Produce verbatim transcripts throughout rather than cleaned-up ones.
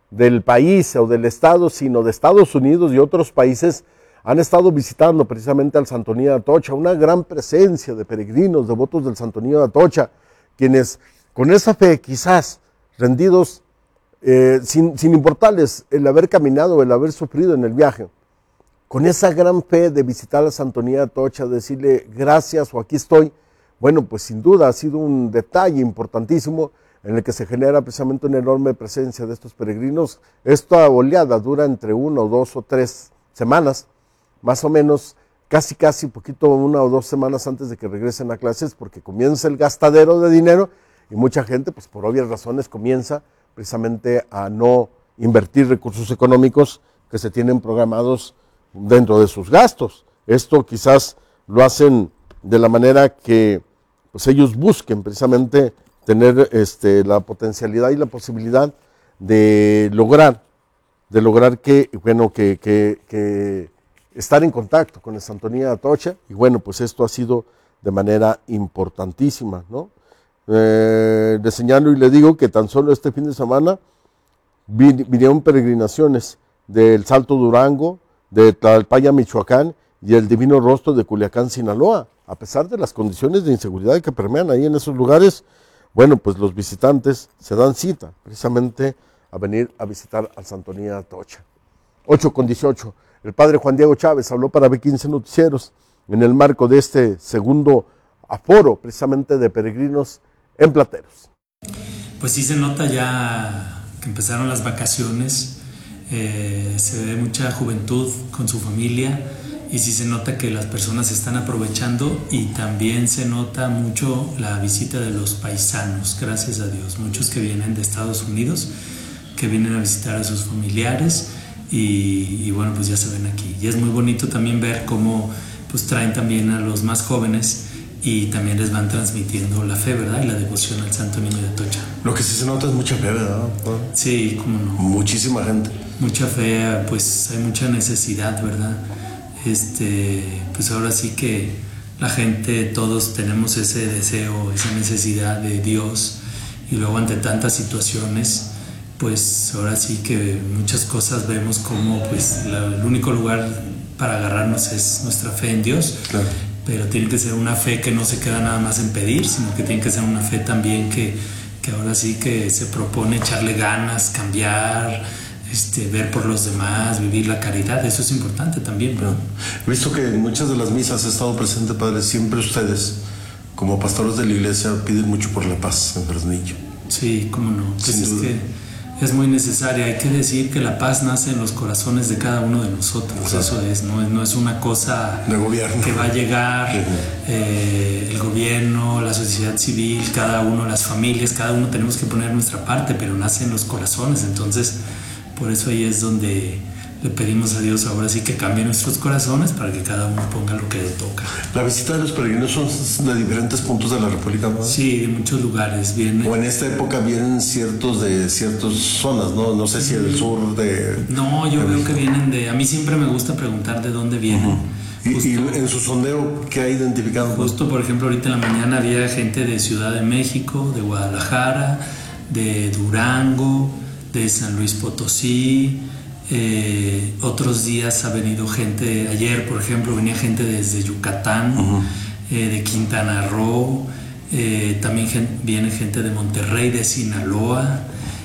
del país o del estado, sino de Estados Unidos y otros países, han estado visitando precisamente al Santo Niño de Atocha, una gran presencia de peregrinos, devotos del Santo Niño de Atocha, quienes con esa fe, quizás rendidos, eh, sin, sin importarles el haber caminado, el haber sufrido en el viaje, con esa gran fe de visitar al Santo Niño de Atocha, decirle gracias o aquí estoy, bueno, pues sin duda ha sido un detalle importantísimo en el que se genera precisamente una enorme presencia de estos peregrinos. Esta oleada dura entre una o dos o tres semanas, más o menos, casi casi poquito, una o dos semanas antes de que regresen a clases, porque comienza el gastadero de dinero y mucha gente, pues por obvias razones, comienza precisamente a no invertir recursos económicos que se tienen programados dentro de sus gastos. Esto quizás lo hacen de la manera que pues ellos busquen precisamente tener este, la potencialidad y la posibilidad de lograr, de lograr que, bueno, que, que, que estar en contacto con el Santo Niño de Atocha, y bueno, pues esto ha sido de manera importantísima, ¿no? Eh, le señalo y le digo que tan solo este fin de semana vin, vinieron peregrinaciones del Salto Durango, de Tlalpaya, Michoacán, y el Divino Rostro de Culiacán, Sinaloa. A pesar de las condiciones de inseguridad que permean ahí en esos lugares, bueno, pues los visitantes se dan cita precisamente a venir a visitar al Santo Niño de Atocha. ocho con dieciocho. El padre Juan Diego Chávez habló para B quince Noticieros en el marco de este segundo aforo precisamente de peregrinos en Plateros. Pues sí se nota ya que empezaron las vacaciones, eh, se ve mucha juventud con su familia y sí se nota que las personas se están aprovechando, y también se nota mucho la visita de los paisanos, gracias a Dios, muchos que vienen de Estados Unidos, que vienen a visitar a sus familiares y, y bueno, pues ya se ven aquí. Y es muy bonito también ver cómo pues traen también a los más jóvenes y también les van transmitiendo la fe, ¿verdad? Y la devoción al Santo Niño de Atocha. Lo que sí se nota es mucha fe, ¿verdad? Sí, cómo no. Muchísima gente. Mucha fe, pues hay mucha necesidad, ¿verdad? Este, pues ahora sí que la gente, todos tenemos ese deseo, esa necesidad de Dios, y luego ante tantas situaciones, pues ahora sí que muchas cosas vemos como pues la, el único lugar para agarrarnos es nuestra fe en Dios. Claro. Pero tiene que ser una fe que no se queda nada más en pedir, sino que tiene que ser una fe también que, que ahora sí que se propone echarle ganas, cambiar, este, ver por los demás, vivir la caridad. Eso es importante también, ¿no? He visto que en muchas de las misas ha estado presente, padre, siempre ustedes, como pastores de la iglesia, piden mucho por la paz en Fresnillo. Sí, cómo no. Pues es que es muy necesaria. Hay que decir que la paz nace en los corazones de cada uno de nosotros. Claro. Eso es, no es, no es una cosa de gobierno que va a llegar, uh-huh. eh, el gobierno, la sociedad civil, cada uno, las familias, cada uno tenemos que poner nuestra parte, pero nace en los corazones. Entonces, por eso ahí es donde le pedimos a Dios ahora sí que cambie nuestros corazones para que cada uno ponga lo que le toca. La visita de los peregrinos son de diferentes puntos de la República, ¿no? Sí, de muchos lugares vienen. O en esta época vienen ciertos de ciertas zonas, ¿no? No sé si del sur de... No, yo de veo México. Que vienen de... A mí siempre me gusta preguntar de dónde vienen. Uh-huh. Justo, y, y en su sondeo, ¿qué ha identificado? Justo, por ejemplo, ahorita en la mañana había gente de Ciudad de México, de Guadalajara, de Durango, de San Luis Potosí. Eh, otros días ha venido gente, ayer por ejemplo venía gente desde Yucatán, uh-huh. eh, de Quintana Roo, eh, también gen, viene gente de Monterrey, de Sinaloa,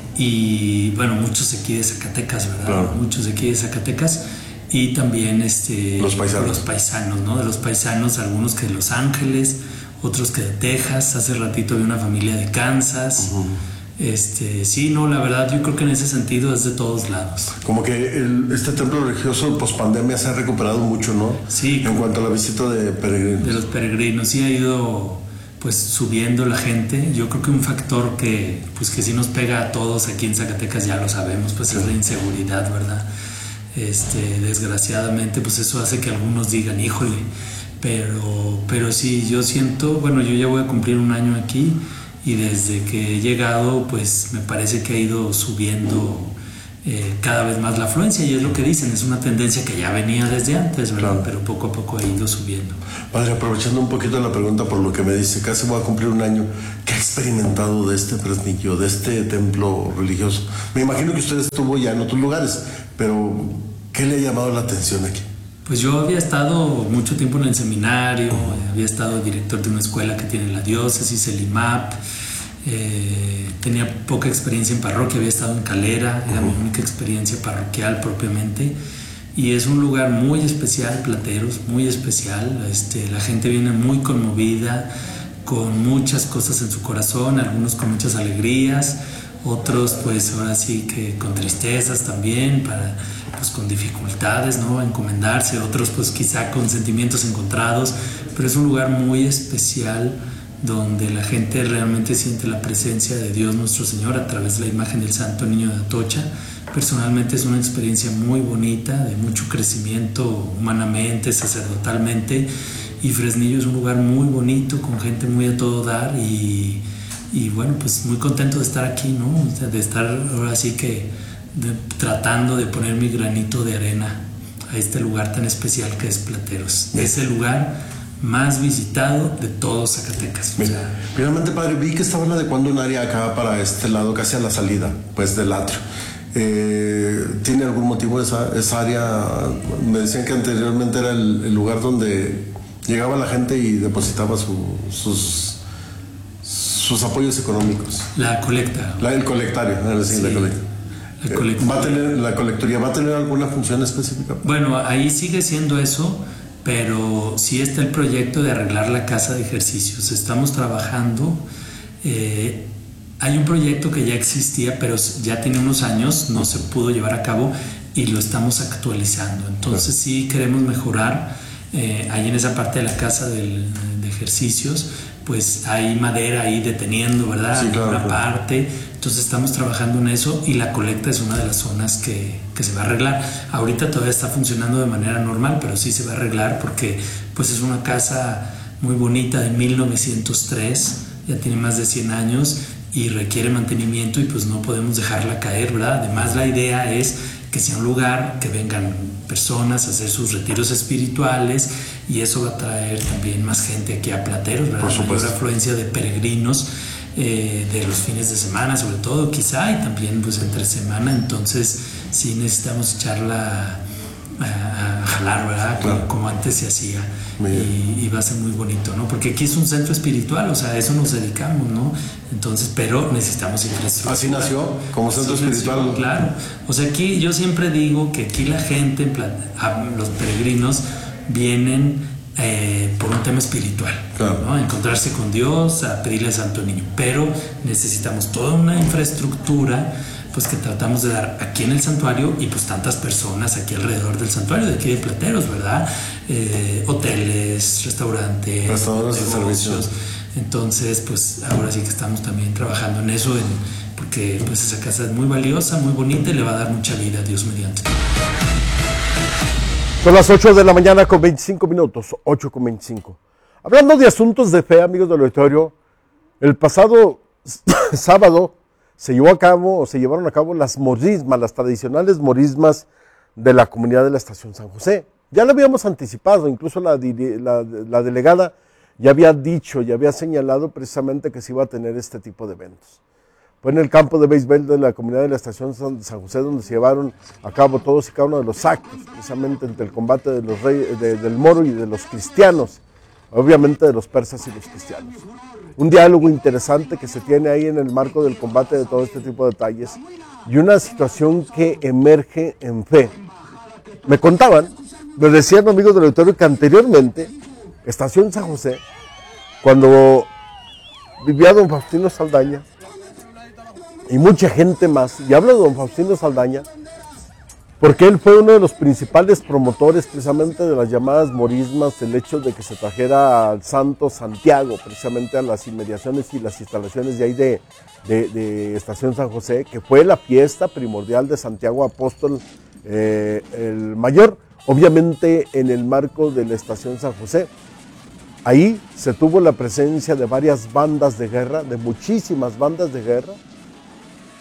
y bueno, muchos aquí de Zacatecas, ¿verdad? Claro. Muchos de aquí de Zacatecas, y también este, los paisanos, los paisanos, ¿no? De los paisanos, algunos que de Los Ángeles, otros que de Texas. Hace ratito vi una familia de Kansas. Uh-huh. Este, sí, no, la verdad yo creo que en ese sentido es de todos lados. Como que el, este templo religioso post pandemia se ha recuperado mucho, ¿no? Sí. En cuanto a la visita de peregrinos. De los peregrinos, sí ha ido pues subiendo la gente. Yo creo que un factor que pues que sí nos pega a todos aquí en Zacatecas, ya lo sabemos, pues sí. Es la inseguridad, ¿verdad? Este, desgraciadamente pues eso hace que algunos digan, híjole, pero, pero sí, yo siento, bueno, yo ya voy a cumplir un año aquí. Y desde que he llegado, pues me parece que ha ido subiendo eh, cada vez más la afluencia, y es lo que dicen, es una tendencia que ya venía desde antes, ¿verdad? Claro. Pero poco a poco ha ido subiendo. Padre, aprovechando un poquito la pregunta por lo que me dice, casi voy a cumplir un año, ¿qué ha experimentado de este Fresnillo, de este templo religioso? Me imagino que usted estuvo ya en otros lugares, pero ¿qué le ha llamado la atención aquí? Pues yo había estado mucho tiempo en el seminario, había estado director de una escuela que tiene la diócesis, el I M A P, eh, tenía poca experiencia en parroquia, había estado en Calera, era mi única experiencia parroquial propiamente, y es un lugar muy especial, Plateros, muy especial. Este, la gente viene muy conmovida, con muchas cosas en su corazón, algunos con muchas alegrías, otros pues ahora sí que con tristezas también, para, pues con dificultades, ¿no? A encomendarse, otros pues quizá con sentimientos encontrados, pero es un lugar muy especial donde la gente realmente siente la presencia de Dios nuestro Señor a través de la imagen del Santo Niño de Atocha. Personalmente es una experiencia muy bonita, de mucho crecimiento humanamente, sacerdotalmente, y Fresnillo es un lugar muy bonito, con gente muy a todo dar, y, y bueno, pues muy contento de estar aquí, ¿no? O sea, de estar ahora sí que de, tratando de poner mi granito de arena a este lugar tan especial que es Plateros. Es el lugar más visitado de todos Zacatecas. O sea, finalmente, padre, vi que estaban adecuando un área acá para este lado, casi a la salida, pues del atrio. Eh, ¿Tiene algún motivo esa, esa área? Me decían que anteriormente era el, el lugar donde llegaba la gente y depositaba su, sus, sus apoyos económicos. La colecta. La, el colectario, es decir, sí, la colecta. La, colecta. ¿Va a tener, ¿La colectoría va a tener alguna función específica? Bueno, ahí sigue siendo eso, pero sí está el proyecto de arreglar la casa de ejercicios. Estamos trabajando. Eh, hay un proyecto que ya existía, pero ya tiene unos años, no se pudo llevar a cabo y lo estamos actualizando. Entonces sí queremos mejorar. Eh, ahí en esa parte de la casa del, de ejercicios, pues hay madera ahí deteniendo, ¿verdad? Sí, claro, una claro. parte. Entonces estamos trabajando en eso, y la colecta es una de las zonas que, que se va a arreglar. Ahorita todavía está funcionando de manera normal, pero sí se va a arreglar porque pues es una casa muy bonita de mil novecientos tres, ya tiene más de cien años y requiere mantenimiento, y pues no podemos dejarla caer, ¿verdad? Además, la idea es que sea un lugar que vengan personas a hacer sus retiros espirituales, y eso va a traer también más gente aquí a Plateros, ¿verdad? Por supuesto. Mayor afluencia de peregrinos eh, de los fines de semana, sobre todo, quizá, y también pues entre semana. Entonces sí necesitamos echarla a, a jalar, ¿verdad? Como, claro. como antes se hacía. Y, y va a ser muy bonito, ¿no? Porque aquí es un centro espiritual, o sea, a eso nos dedicamos, ¿no? Entonces, pero necesitamos infraestructura. Así nació, como centro Así espiritual. Nació, claro. O sea, aquí yo siempre digo que aquí la gente, en plan, los peregrinos, vienen eh, por un tema espiritual, claro. ¿no? A encontrarse con Dios, a pedirle al Santo Niño. Pero necesitamos toda una infraestructura, pues que tratamos de dar aquí en el santuario, y pues tantas personas aquí alrededor del santuario de aquí de Plateros, ¿verdad? Eh, hoteles, restaurantes, restaurantes de servicios. Entonces, pues ahora sí que estamos también trabajando en eso, en, porque pues esa casa es muy valiosa, muy bonita, y le va a dar mucha vida, Dios mediante. Son las ocho de la mañana con veinticinco minutos, ocho con veinticinco. Hablando de asuntos de fe, amigos del auditorio, el pasado sábado se llevó a cabo, o se llevaron a cabo las morismas, las tradicionales morismas de la comunidad de la Estación San José. Ya lo habíamos anticipado, incluso la, la, la delegada ya había dicho, ya había señalado precisamente que se iba a tener este tipo de eventos. Fue en el campo de béisbol de la comunidad de la Estación San, San José donde se llevaron a cabo todos y cada uno de los actos, precisamente entre el combate de los reyes, de, del moro y de los cristianos, obviamente de los persas y los cristianos. Un diálogo interesante que se tiene ahí en el marco del combate de todo este tipo de detalles, y una situación que emerge en fe. Me contaban, me decían amigos del auditorio, que anteriormente, Estación San José, cuando vivía don Faustino Saldaña, y mucha gente más, y hablo de don Faustino Saldaña, porque él fue uno de los principales promotores precisamente de las llamadas morismas, el hecho de que se trajera al santo Santiago precisamente a las inmediaciones y las instalaciones de ahí de, de, de Estación San José, que fue la fiesta primordial de Santiago Apóstol eh, el Mayor, obviamente en el marco de la Estación San José. Ahí se tuvo la presencia de varias bandas de guerra, de muchísimas bandas de guerra,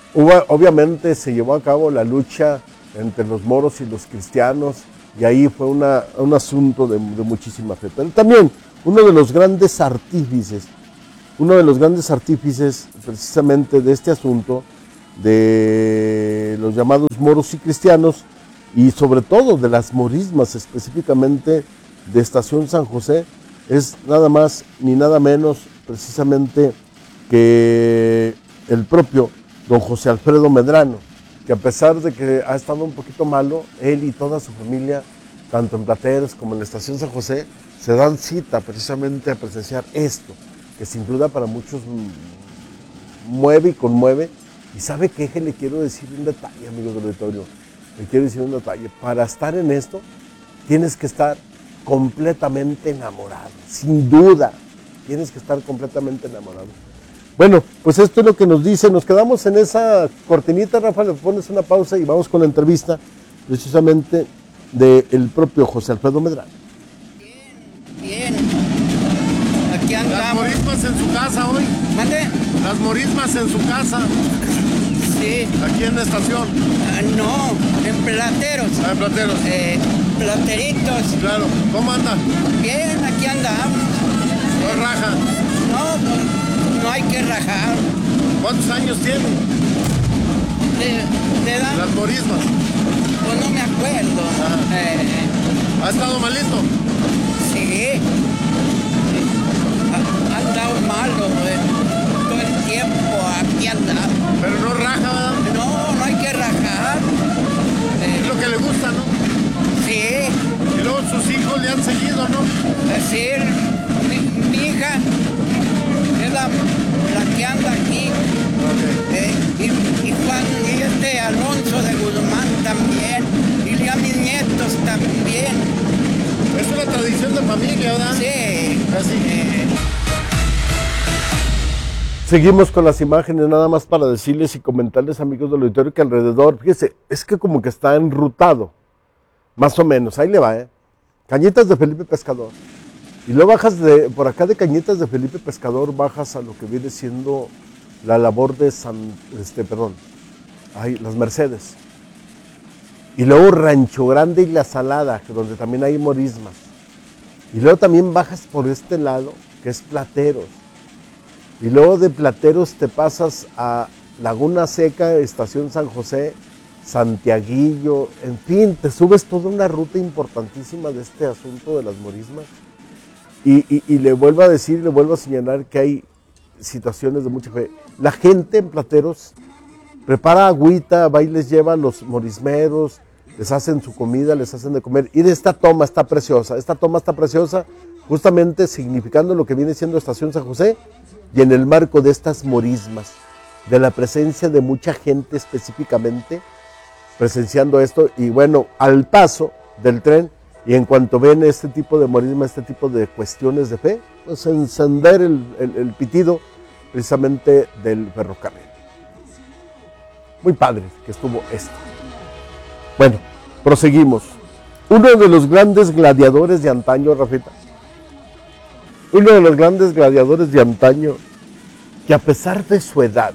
Hubo, obviamente se llevó a cabo la lucha entre los moros y los cristianos, y ahí fue una, un asunto de, de muchísima fe. Pero también uno de los grandes artífices, uno de los grandes artífices precisamente de este asunto, de los llamados moros y cristianos, y sobre todo de las morismas, específicamente de Estación San José, es nada más ni nada menos precisamente que el propio don José Alfredo Medrano, que a pesar de que ha estado un poquito malo, él y toda su familia, tanto en Plateros como en la Estación San José, se dan cita precisamente a presenciar esto, que sin duda para muchos mueve y conmueve. Y ¿sabe qué? Le quiero decir un detalle, amigos del auditorio, le quiero decir un detalle. Para estar en esto, tienes que estar completamente enamorado, sin duda, tienes que estar completamente enamorado. Bueno, pues esto es lo que nos dice. Nos quedamos en esa cortinita, Rafa, le pones una pausa y vamos con la entrevista precisamente del propio José Alfredo Medrano. Bien, bien. Aquí andamos. Las morismas en su casa hoy. ¿Mande? Las morismas en su casa. Sí. Aquí en la estación. Ah, no, en Plateros. Ah, en Plateros. Eh, plateritos. Claro. ¿Cómo anda? Bien, aquí andamos. No raja. No, pues, no hay que rajar. ¿Cuántos años tiene? ¿De, de edad? Las morismas. Pues no me acuerdo. Eh, ¿Ha estado malito? sí. Ha, ha andado malo, eh. Todo el tiempo aquí andamos. Pero no raja, ¿verdad? No, no hay que rajar. Eh, Es lo que le gusta, ¿no? sí. Y luego sus hijos le han seguido, ¿no? Es decir, mi, mi hija es la, la que anda aquí. Eh, y, y Juan y este Alonso de Guzmán también. Y ya mis nietos también. Es una tradición de familia, ¿verdad? Sí. Así. Eh, Seguimos con las imágenes, nada más para decirles y comentarles, amigos del auditorio, que alrededor, fíjese, es que como que está enrutado, más o menos, ahí le va, ¿eh? Cañitas de Felipe Pescador. Y luego bajas de, por acá de Cañitas de Felipe Pescador, bajas a lo que viene siendo la labor de San, este, perdón, ay, Las Mercedes. Y luego Rancho Grande y La Salada, donde también hay morismas. Y luego también bajas por este lado, que es Plateros. Y luego de Plateros te pasas a Laguna Seca, Estación San José, Santiaguillo, en fin, te subes toda una ruta importantísima de este asunto de las morismas. Y, y, y le vuelvo a decir, le vuelvo a señalar que hay situaciones de mucha fe. La gente en Plateros prepara agüita, va y les lleva a los morismeros, les hacen su comida, les hacen de comer. Y de esta toma está preciosa, esta toma está preciosa justamente significando lo que viene siendo Estación San José, y en el marco de estas morismas, de la presencia de mucha gente específicamente presenciando esto, y bueno, al paso del tren, y en cuanto ven este tipo de morisma, este tipo de cuestiones de fe, pues encender el, el, el pitido precisamente del ferrocarril. Muy padre que estuvo esto. Bueno, proseguimos. Uno de los grandes gladiadores de antaño, Rafita, uno de los grandes gladiadores de antaño, que a pesar de su edad,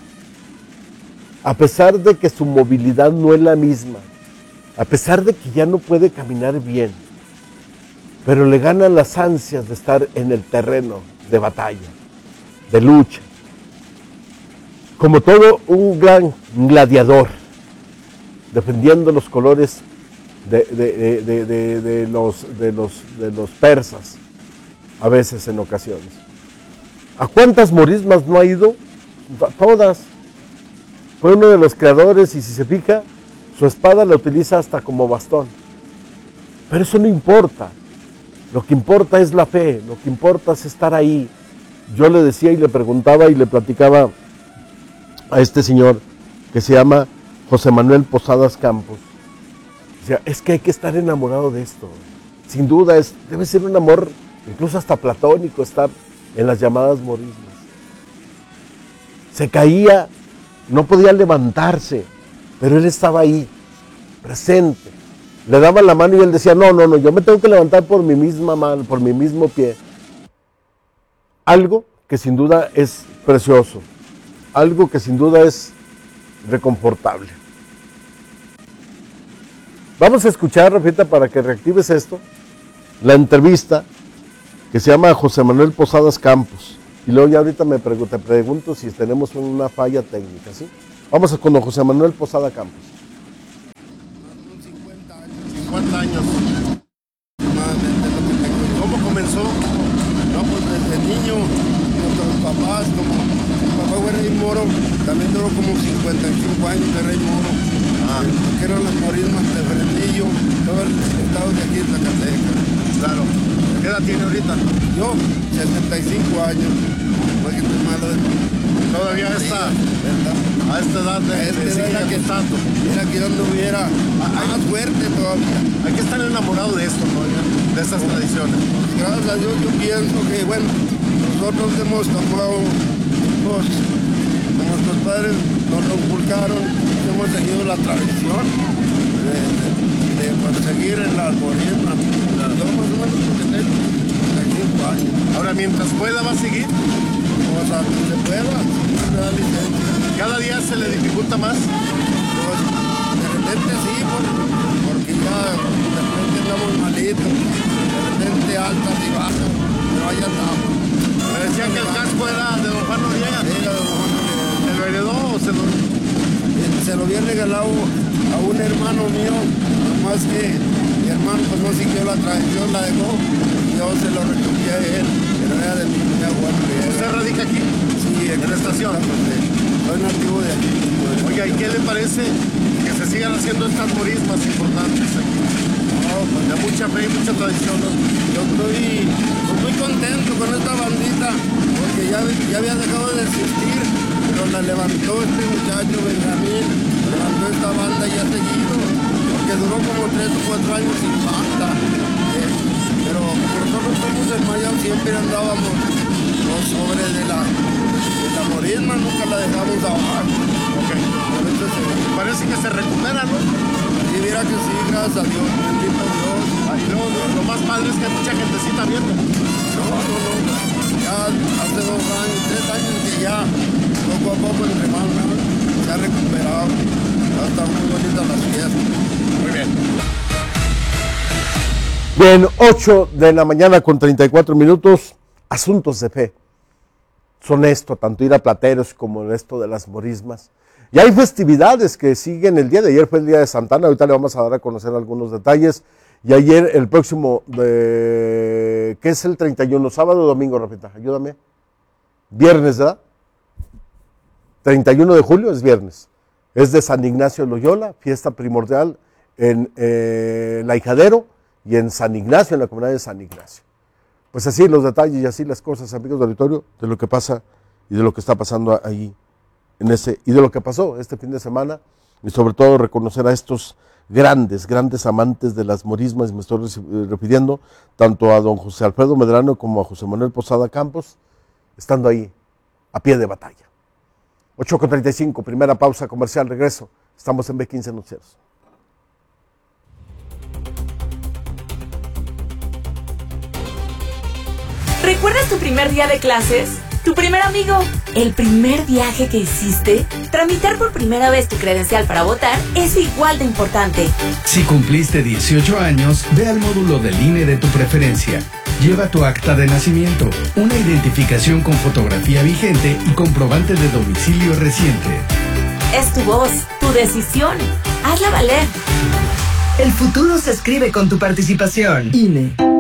a pesar de que su movilidad no es la misma, a pesar de que ya no puede caminar bien, pero le ganan las ansias de estar en el terreno de batalla, de lucha, como todo un gran gladiador, defendiendo los colores de, de, de, de, de, los, de, los, de los persas, a veces en ocasiones. ¿A cuántas morismas no ha ido? A todas. Fue uno de los creadores y si se fija, su espada la utiliza hasta como bastón. Pero eso no importa. Lo que importa es la fe, lo que importa es estar ahí. Yo le decía y le preguntaba y le platicaba a este señor que se llama José Manuel Posadas Campos. Decía, es que hay que estar enamorado de esto. Sin duda, es, debe ser un amor incluso hasta platónico estar en las llamadas morismas. Se caía, no podía levantarse, pero él estaba ahí, presente. Le daban la mano y él decía, no, no, no, yo me tengo que levantar por mi misma mano, por mi mismo pie. Algo que sin duda es precioso, algo que sin duda es reconfortable. Vamos a escuchar, Rafita, para que reactives esto, la entrevista que se llama José Manuel Posadas Campos. Y luego ya ahorita me pregunto, te pregunto si tenemos una falla técnica, ¿sí? Vamos a con don José Manuel Posada Campos. cincuenta años. ¿Cómo comenzó? No, pues desde niño, nuestros papás, como mi papá fue Rey Moro, también duró como cincuenta y cinco años de Rey Moro. Ah. Que eran los morismas de Fresnillo, todo el estado de aquí de Zacatecas. Claro. ¿Qué edad tiene ahorita? Yo, setenta y cinco años. Porque estoy malo de... Todavía está, a esta edad de, a esta de edad era que tanto. Era que yo anduviera más fuerte todavía. Hay que estar enamorado de esto, ¿no? De estas oh, tradiciones. Gracias a Dios yo pienso que, bueno, nosotros hemos tomado, pues, nuestros padres nos lo inculcaron, hemos seguido la tradición de, de, de perseguir el algoritmo. Yo más o menos porque tengo setenta y cinco años. Ahora, mientras pueda, ¿va a seguir? O sea, que se pueda, me da licencia. ¿Cada día se le dificulta más? Pues, de repente sí, por, porque ya de repente andamos malitos, de repente altas y bajas, pero ahí andamos. Me decían que el casco era de don Juan Noriega. Sí, era de don Juan Noriega. ¿Se lo heredó o se lo...? Se lo había regalado a un hermano mío, más que mi hermano pues no siguió la tradición, la dejó, y yo se lo recogí a él, pero era de mi familia Juan Noriega. ¿Usted radica aquí? Sí, en la estación. Soy nativo de aquí. Oiga, ¿y qué le parece que se sigan haciendo estas morismas importantes aquí? No, pues de mucha fe y mucha tradición, ¿no? Yo estoy pues, muy contento con esta bandita, porque ya, ya había dejado de existir, pero la levantó este muchacho Benjamín, levantó esta banda y ha seguido, porque duró como tres o cuatro años sin banda. Eh, pero como nosotros somos desmayados, siempre andábamos los sobres de la, de la morisma, nunca la dejamos abajo. Okay. Por eso se, parece que se recupera, ¿no? Sí, mira que sí, gracias a Dios, bendito Dios. Ay, no, no, lo más padre es que hay mucha gentecita viendo. No, no, no. Ya hace dos años, tres años que ya, poco a poco entre más, se ha recuperado. Ya están muy bonitas las fiestas. Muy bien. Bien, ocho de la mañana con treinta y cuatro minutos, asuntos de fe. Son esto, tanto ir a plateros como esto de las morismas. Y hay festividades que siguen. El día de ayer fue el día de Santana, ahorita le vamos a dar a conocer algunos detalles. Y ayer, el próximo, de, ¿qué es el treinta y uno? ¿Sábado o domingo, Rafita? Ayúdame. Viernes, ¿verdad? treinta y uno de julio es viernes. Es de San Ignacio de Loyola, fiesta primordial en eh, La Hijadero y en San Ignacio, en la comunidad de San Ignacio. Pues así los detalles y así las cosas, amigos del auditorio, de lo que pasa y de lo que está pasando ahí, en ese, y de lo que pasó este fin de semana, y sobre todo reconocer a estos grandes, grandes amantes de las morismas, y me estoy refiriendo tanto a don José Alfredo Medrano como a José Manuel Posada Campos, estando ahí a pie de batalla. ocho con treinta y cinco, primera pausa comercial, regreso, estamos en B quince Noticieros. ¿Recuerdas tu primer día de clases? ¿Tu primer amigo? ¿El primer viaje que hiciste? Tramitar por primera vez tu credencial para votar es igual de importante. Si cumpliste dieciocho años, ve al módulo del I N E de tu preferencia. Lleva tu acta de nacimiento, una identificación con fotografía vigente y comprobante de domicilio reciente. Es tu voz, tu decisión. Hazla valer. El futuro se escribe con tu participación. I N E.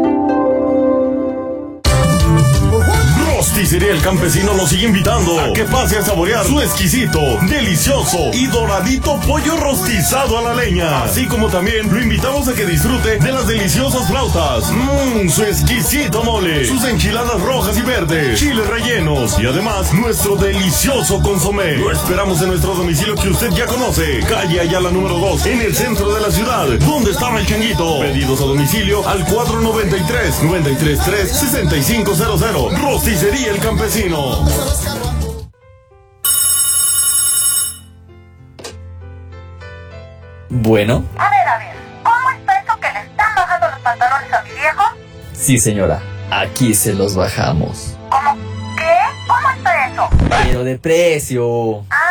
Rosticería El Campesino nos sigue invitando a que pase a saborear su exquisito, delicioso y doradito pollo rostizado a la leña. Así como también lo invitamos a que disfrute de las deliciosas flautas, mmm, su exquisito mole, sus enchiladas rojas y verdes, chiles rellenos y además nuestro delicioso consomé. Lo esperamos en nuestro domicilio que usted ya conoce, calle Ayala número dos, en el centro de la ciudad, donde estaba el changuito. Pedidos a domicilio al cuatro noventa y tres, noventa y tres tres, sesenta y cinco cero cero. Rosticería El Campesino. Bueno. A ver, a ver, ¿cómo está eso que le están bajando los pantalones a mi viejo? Sí, señora, aquí se los bajamos. ¿Cómo? ¿Qué? ¿Cómo está eso? Pero de precio. Ah,